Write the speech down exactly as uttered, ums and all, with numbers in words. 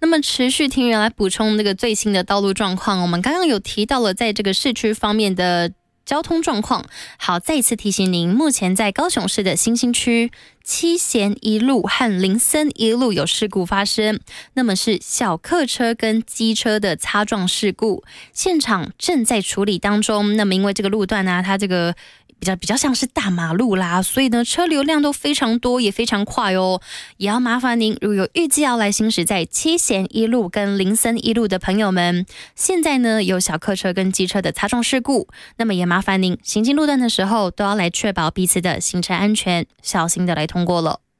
那么持续听人来补充这个最新的道路状况，我们刚刚有提到了在这个市区方面的交通状况。好，再一次提醒您，目前在高雄市的新兴区七贤一路和林森一路有事故发生，那么是小客车跟机车的擦撞事故，现场正在处理当中。那么因为这个路段呢、啊，它这个比较比较像是大马路啦，所以呢车流量都非常多，也非常快哦。也要麻烦您，如果有预计要来行驶在七贤一路跟林森一路的朋友们，现在呢有小客车跟机车的擦撞事故，那么也麻烦您行进路段的时候都要来确保彼此的行车安全，小心的来通过了。